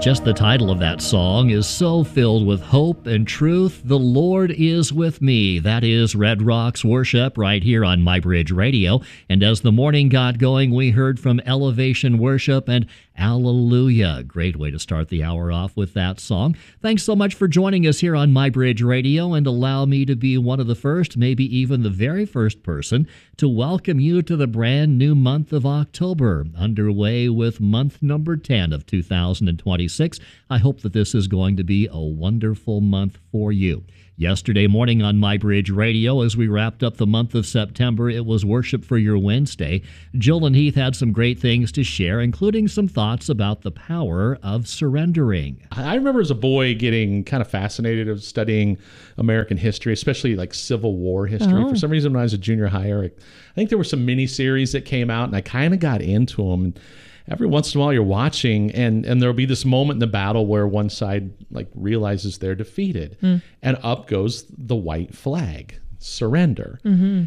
Just the title of that song is so filled with hope and truth. The Lord is with me. That is Red Rocks Worship right here on MyBridge Radio. And as the morning got going, we heard from Elevation Worship and Alleluia. Great way to start the hour off with that song. Thanks so much for joining us here on MyBridge Radio, and allow me to be one of the first, maybe even the very first person to welcome you to the brand new month of October, underway with month number 10 of 2026. I hope that this is going to be a wonderful month for you. Yesterday morning on MyBridge Radio, as we wrapped up the month of September, it was Worship for Your Wednesday. Jill and Heath had some great things to share, including some thoughts about the power of surrendering. I remember as a boy getting kind of fascinated of studying American history, especially like Civil War history. For some reason, when I was a junior higher, I think there were some mini-series that came out, and I kind of got into them. And every once in a while you're watching and there'll be this moment in the battle where one side like realizes they're defeated and up goes the white flag, surrender.